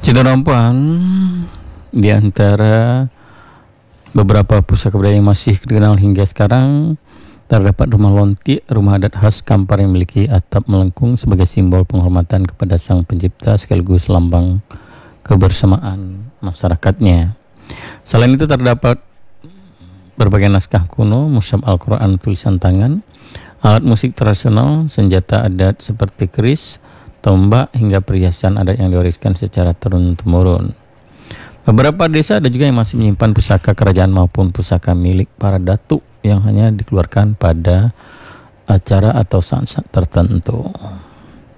Citarompan di antara beberapa pusaka budaya yang masih dikenal hingga sekarang terdapat rumah lonti, rumah adat khas Kampar yang memiliki atap melengkung sebagai simbol penghormatan kepada Sang Pencipta sekaligus lambang kebersamaan masyarakatnya. Selain itu terdapat berbagai naskah kuno, mushaf Al-Quran tulisan tangan, alat musik tradisional, senjata adat seperti keris, tombak, hingga perhiasan adat yang diwariskan secara turun-temurun. Beberapa desa ada juga yang masih menyimpan pusaka kerajaan maupun pusaka milik para datuk yang hanya dikeluarkan pada acara atau saat-saat tertentu.